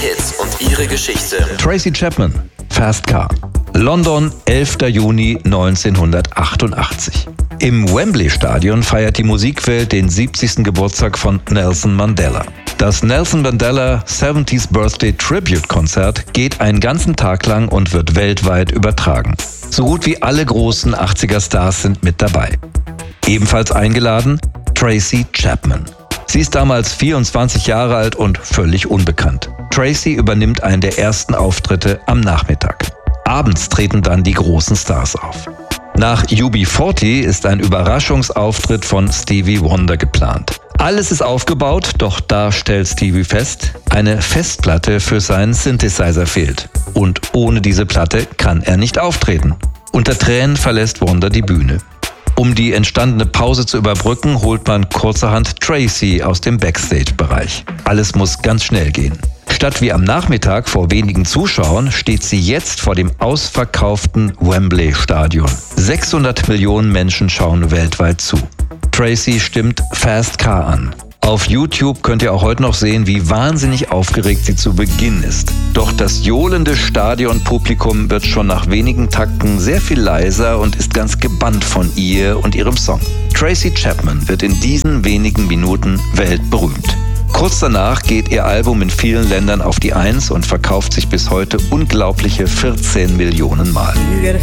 Hits und ihre Geschichte. Tracy Chapman, Fast Car. London, 11. Juni 1988. Im Wembley-Stadion feiert die Musikwelt den 70. Geburtstag von Nelson Mandela. Das Nelson Mandela 70th Birthday Tribute-Konzert geht einen ganzen Tag lang und wird weltweit übertragen. So gut wie alle großen 80er-Stars sind mit dabei. Ebenfalls eingeladen Tracy Chapman. Sie ist damals 24 Jahre alt und völlig unbekannt. Tracy übernimmt einen der ersten Auftritte am Nachmittag. Abends treten dann die großen Stars auf. Nach UB40 ist ein Überraschungsauftritt von Stevie Wonder geplant. Alles ist aufgebaut, doch da stellt Stevie fest, eine Festplatte für seinen Synthesizer fehlt. Und ohne diese Platte kann er nicht auftreten. Unter Tränen verlässt Wonder die Bühne. Um die entstandene Pause zu überbrücken, holt man kurzerhand Tracy aus dem Backstage-Bereich. Alles muss ganz schnell gehen. Statt wie am Nachmittag vor wenigen Zuschauern steht sie jetzt vor dem ausverkauften Wembley-Stadion. 600 Millionen Menschen schauen weltweit zu. Tracy stimmt Fast Car an. Auf YouTube könnt ihr auch heute noch sehen, wie wahnsinnig aufgeregt sie zu Beginn ist. Doch das johlende Stadionpublikum wird schon nach wenigen Takten sehr viel leiser und ist ganz gebannt von ihr und ihrem Song. Tracy Chapman wird in diesen wenigen Minuten weltberühmt. Kurz danach geht ihr Album in vielen Ländern auf die 1 und verkauft sich bis heute unglaubliche 14 Millionen Mal. You got a